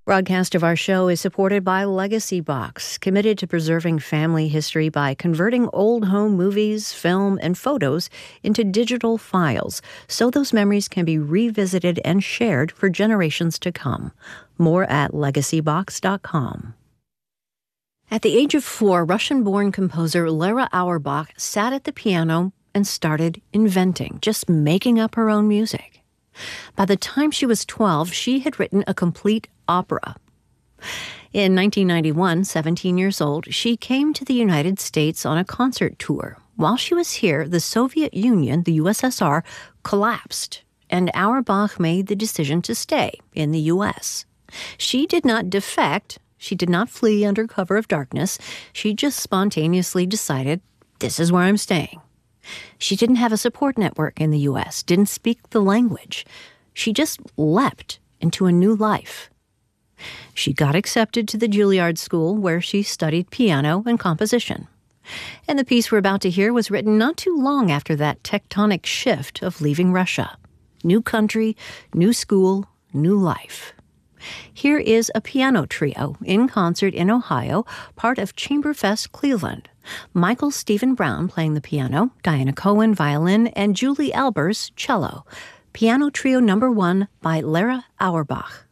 Broadcast of our show is supported by Legacy Box, committed to preserving family history by converting old home movies, film, and photos into digital files so those memories can be revisited and shared for generations to come. More at legacybox.com. At the age of 4, Russian-born composer Lera Auerbach sat at the piano and started inventing, just making up her own music. By the time she was 12, she had written a complete opera. In 1991, 17 years old, she came to the United States on a concert tour. While she was here, the Soviet Union, the USSR, collapsed, and Auerbach made the decision to stay in the U.S. She did not defect. She did not flee under cover of darkness. She just spontaneously decided, this is where I'm staying. She didn't have a support network in the U.S., didn't speak the language. She just leapt into a new life. She got accepted to the Juilliard School, where she studied piano and composition. And the piece we're about to hear was written not too long after that tectonic shift of leaving Russia. New country, new school, new life. Here is a piano trio in concert in Ohio, part of Chamberfest Cleveland. Michael Stephen Brown playing the piano, Diana Cohen violin, and Julie Albers cello. Piano Trio No. 1 by Lera Auerbach.